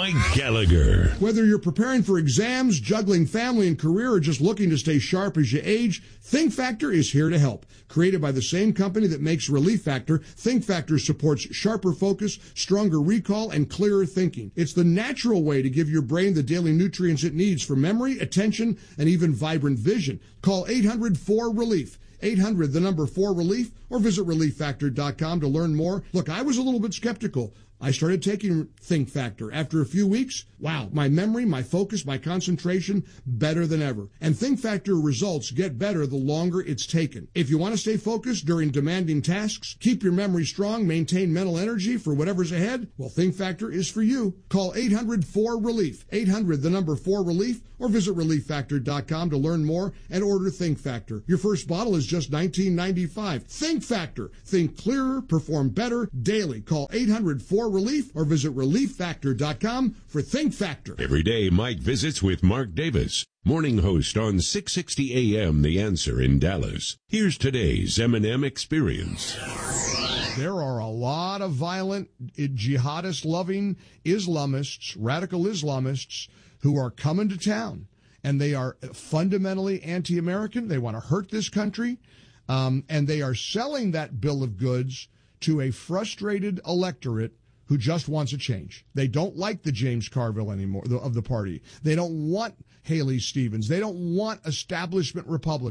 Mike Gallagher. Whether you're preparing for exams, juggling family and career, or just looking to stay sharp as you age, Think Factor is here to help. Created by the same company that makes Relief Factor, Think Factor supports sharper focus, stronger recall, and clearer thinking. It's the natural way to give your brain the daily nutrients it needs for memory, attention, and even vibrant vision. Call 800-4RELIEF. 800, the number 4RELIEF, or visit ReliefFactor.com to learn more. Look, I was a little bit skeptical. I started taking Think Factor. After a few weeks, wow, my memory, my focus, my concentration, better than ever. And Think Factor results get better the longer it's taken. If you want to stay focused during demanding tasks, keep your memory strong, maintain mental energy for whatever's ahead, well, Think Factor is for you. Call 800-4RELIEF. 800, the number 4RELIEF, or visit ReliefFactor.com to learn more and order Think Factor. Your first bottle is just $19.95. Think Factor. Think clearer, perform better daily. Call 800-4RELIEF or visit ReliefFactor.com for Think Factor. Every day, Mike visits with Mark Davis, morning host on 660 AM The Answer in Dallas. Here's today's M&M Experience. There are a lot of violent, jihadist-loving Islamists, radical Islamists, who are coming to town, and they are fundamentally anti-American. They want to hurt this country, and they are selling that bill of goods to a frustrated electorate who just wants a change. They don't like the James Carville anymore of the party. They don't want Haley Stevens. They don't want establishment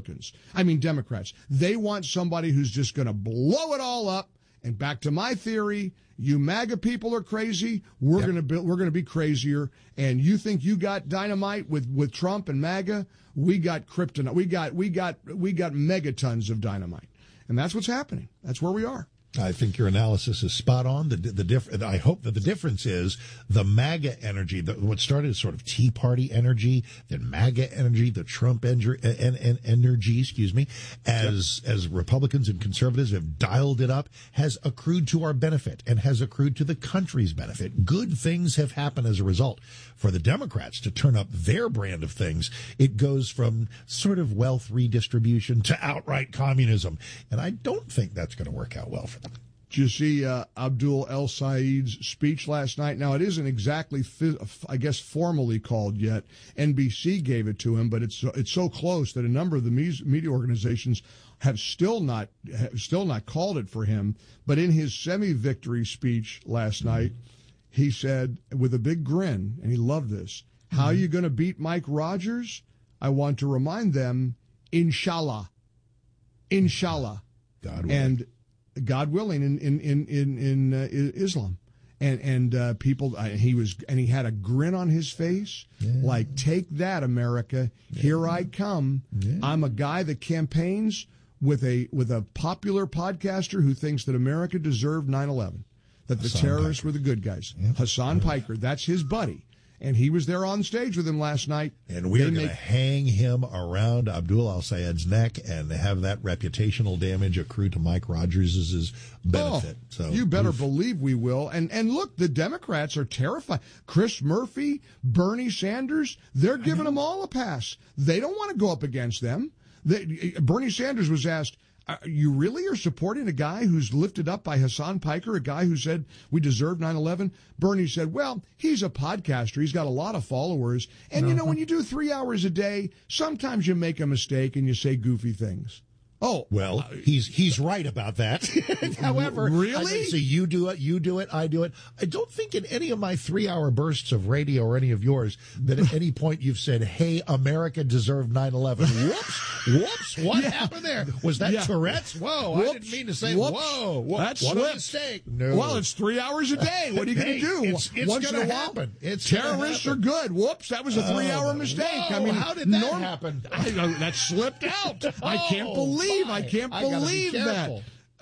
Democrats. They want somebody who's just going to blow it all up. And back to my theory, you MAGA people are crazy. We're going to be crazier. And you think you got dynamite with Trump and MAGA? We got kryptonite. We got megatons of dynamite. And that's what's happening. That's where we are. I think your analysis is spot on. I hope that the difference is the MAGA energy, what started as sort of Tea Party energy, then MAGA energy, the Trump energy, as Republicans and conservatives have dialed it up, has accrued to our benefit and has accrued to the country's benefit. Good things have happened as a result. For the Democrats to turn up their brand of things, it goes from sort of wealth redistribution to outright communism. And I don't think that's going to work out well for them. Did you see Abdul El Sayed's speech last night? Now, it isn't exactly, formally called yet. NBC gave it to him, but it's so close that a number of the media organizations have still not called it for him. But in his semi-victory speech last night, he said, with a big grin, and he loved this, how are you going to beat Mike Rogers? I want to remind them, inshallah. Inshallah. God willing. And God willing in Islam. And people, he had a grin on his face, like, take that, America. Here I come. I'm a guy that campaigns with a popular podcaster who thinks that America deserved 9/11. That the terrorists were the good guys. Yep. Hassan Piker, that's his buddy. And he was there on stage with him last night. And we're going to hang him around Abdul El Sayed's neck and have that reputational damage accrue to Mike Rogers' benefit. So you better believe we will. And look, the Democrats are terrified. Chris Murphy, Bernie Sanders, they're giving them all a pass. They don't want to go up against them. Bernie Sanders was asked, you really are supporting a guy who's lifted up by Hassan Piker, a guy who said we deserve 9/11? Bernie said, well, he's a podcaster. He's got a lot of followers. And, when you do 3 hours a day, sometimes you make a mistake and you say goofy things. Oh, well, he's right about that. However, really? So you do it, I do it. I don't think in any of my 3-hour bursts of radio or any of yours that at any point you've said, hey, America deserved 9/11. Whoops, what happened there? Was that Tourette's? Whoa, I didn't mean to say whoa. That's what a mistake. No. Well, it's 3 hours a day. What are you going to do? It's Once going in to a while, happen. Terrorists are good. Whoops, that was a 3-hour mistake. Whoa, how did that happen? That slipped out. I can't believe that.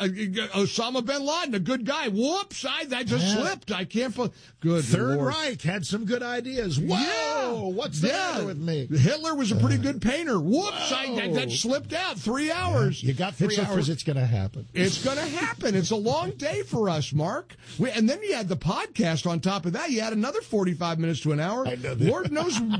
Osama bin Laden, a good guy. Whoops, that just slipped. I can't. Good Third Lord. Reich had some good ideas. Whoa, what's the matter with me? Hitler was a pretty good painter. Whoops, that slipped out. 3 hours. You got 3 hours. It's going to happen. It's going to happen. It's a long day for us, Mark. And then you had the podcast on top of that. You had another 45 minutes to an hour. I know Lord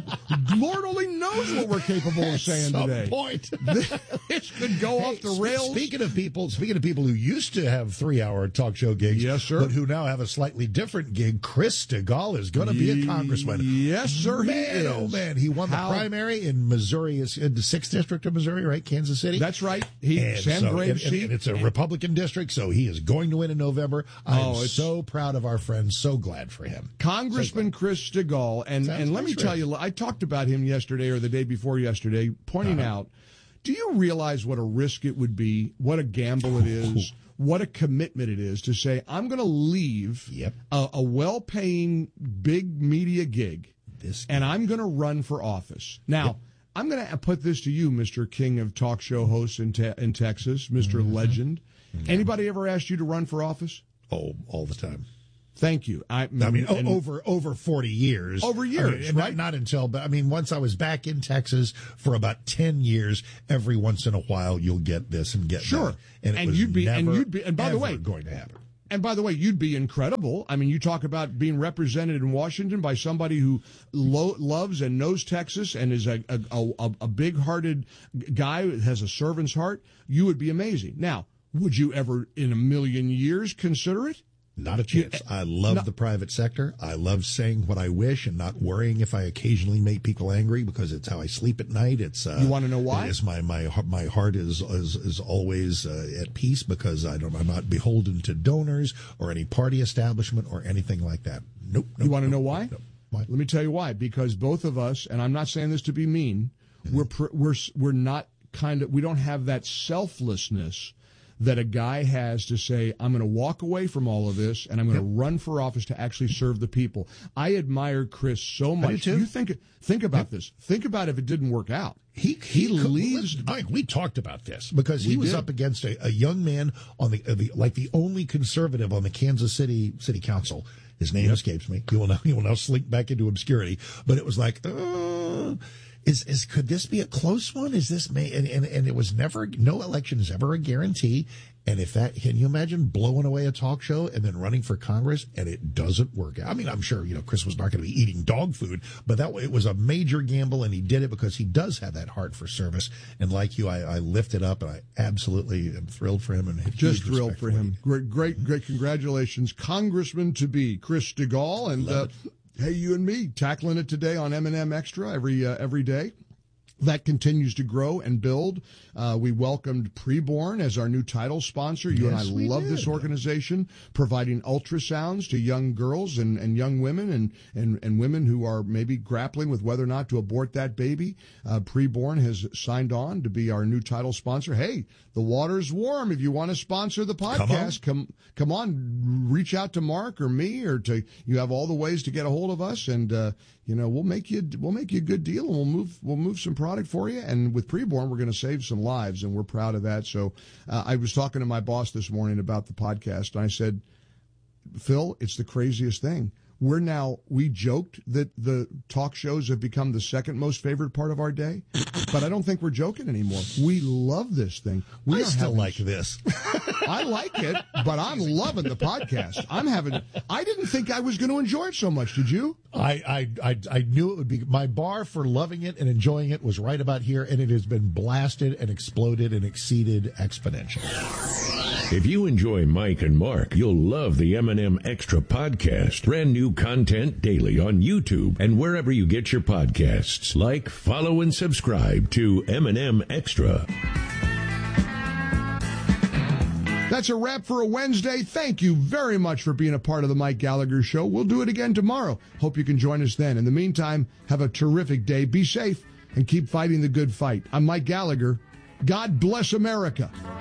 only knows what we're capable of saying At some today. point. It could go off the rails. Speaking of people who who used to have 3-hour talk show gigs, yes, sir, but who now have a slightly different gig. Chris Stigall is going to be a congressman. Yes, sir, he is. Oh, man, he won the primary in Missouri, in the 6th District of Missouri, right, Kansas City? That's right. Sam Graves' seat. And it's a Republican district, so he is going to win in November. I'm so proud of our friend, so glad for him. Congressman Chris Stigall, and let me tell you, I talked about him yesterday or the day before yesterday, pointing out, do you realize what a risk it would be, what a gamble it is, what a commitment it is to say, I'm going to leave a well-paying big media gig, and I'm going to run for office. Now, I'm going to put this to you, Mr. King of talk show hosts in Texas, Mr. Legend. Anybody ever asked you to run for office? Oh, all the time. Thank you. I mean, over 40 years. Over years, right? Not until, but I mean, once I was back in Texas for about 10 years, every once in a while you'll get this and get that. And you'd be, and by the way, going to happen. And by the way, you'd be incredible. I mean, you talk about being represented in Washington by somebody who loves and knows Texas and is a big-hearted guy who has a servant's heart. You would be amazing. Now, would you ever in a million years consider it? Not a chance. I love the private sector. I love saying what I wish and not worrying if I occasionally make people angry, because it's how I sleep at night. It's you want to know why? It's my heart is always at peace, because I'm not beholden to donors or any party establishment or anything like that. Nope. You want to know why? Nope. Why? Let me tell you why. Because both of us, and I'm not saying this to be mean, we're not we don't have that selflessness that a guy has to say, I'm going to walk away from all of this and I'm going to run for office to actually serve the people. I admire Chris so much. I do too. You think about this. Think about if it didn't work out. He leaves. We talked about this because he was up against a young man on the only conservative on the Kansas City Council. His name escapes me. He will now slink back into obscurity. But it was like, could this be a close one? Is this and it was never, no election is ever a guarantee. And can you imagine blowing away a talk show and then running for Congress and it doesn't work out? I mean, I'm sure, Chris was not going to be eating dog food, but it was a major gamble, and he did it because he does have that heart for service. And like you, I lift it up, and I absolutely am thrilled for him. And just thrilled for him. Great congratulations, Congressman to be Chris Stigall. And hey, you and me tackling it today on M&M Extra every day. That continues to grow and build. We welcomed Preborn as our new title sponsor. You and I love this organization, providing ultrasounds to young girls and young women and women who are maybe grappling with whether or not to abort that baby. Preborn has signed on to be our new title sponsor. Hey, the water's warm. If you want to sponsor the podcast, come on, reach out to Mark or me, you have all the ways to get a hold of us, and we'll make you a good deal, and we'll move some product for you. And with Preborn, we're going to save some lives, and we're proud of that. So I was talking to my boss this morning about the podcast, and I said, Phil, it's the craziest thing. We joked that the talk shows have become the second most favorite part of our day, but I don't think we're joking anymore. We love this thing. I still like this. I like it, but I'm loving the podcast. I didn't think I was going to enjoy it so much. Did you? I knew it would be. My bar for loving it and enjoying it was right about here, and it has been blasted and exploded and exceeded exponentially. If you enjoy Mike and Mark, you'll love the M&M Extra podcast. Brand new content daily on YouTube and wherever you get your podcasts. Like, follow, and subscribe to M&M Extra. That's a wrap for a Wednesday. Thank you very much for being a part of the Mike Gallagher Show. We'll do it again tomorrow. Hope you can join us then. In the meantime, have a terrific day. Be safe and keep fighting the good fight. I'm Mike Gallagher. God bless America.